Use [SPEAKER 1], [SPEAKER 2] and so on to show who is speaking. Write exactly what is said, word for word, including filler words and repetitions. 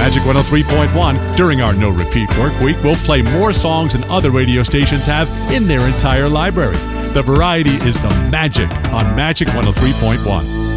[SPEAKER 1] Magic one oh three point one, during our no repeat work week, we'll play more songs than other radio stations have in their entire library. The variety is the magic on Magic one oh three point one.